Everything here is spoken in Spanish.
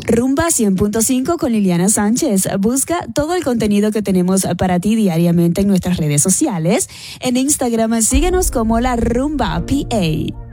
Rumba 100.5 con Liliana Sánchez. Busca todo el contenido que tenemos para ti diariamente en nuestras redes sociales. En Instagram síguenos como La Rumba PA.